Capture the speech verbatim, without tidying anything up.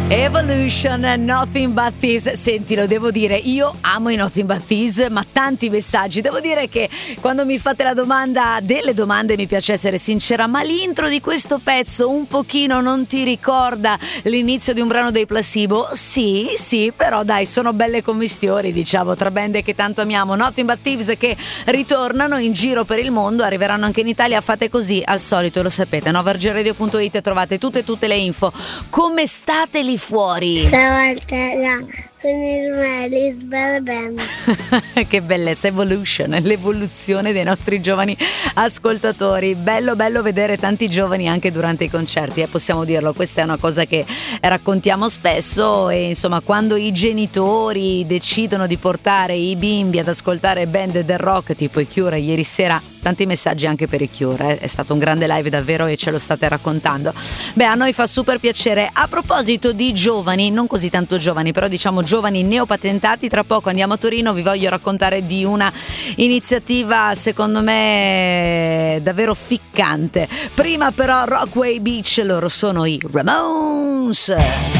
Evolution, Nothing But Thieves. Senti, lo devo dire, io amo i Nothing But Thieves, ma tanti messaggi. Devo dire che quando mi fate la domanda, delle domande, mi piace essere sincera, ma l'intro di questo pezzo un pochino non ti ricorda l'inizio di un brano dei Placebo? Sì, sì, però dai, sono belle commistioni, diciamo, tra band che tanto amiamo. Nothing But Thieves che ritornano in giro per il mondo, arriveranno anche in Italia. Fate così, al solito, lo sapete, no? vergeradio punto it, trovate tutte tutte le info. Come state lì fuori? Ciao Altera, sono Irmelis, bella band. Che bellezza, Evolution, l'evoluzione dei nostri giovani ascoltatori. Bello bello vedere tanti giovani anche durante i concerti, eh, possiamo dirlo, questa è una cosa che raccontiamo spesso. E insomma, quando i genitori decidono di portare i bimbi ad ascoltare band del rock tipo i Cure, ieri sera tanti messaggi anche per i Cure, eh. È stato un grande live davvero e ce lo state raccontando. Beh, a noi fa super piacere. A proposito di giovani, non così tanto giovani, però diciamo giovani neopatentati, tra poco andiamo a Torino, vi voglio raccontare di una iniziativa secondo me davvero ficcante. Prima però Rockaway Beach, loro sono i Ramones.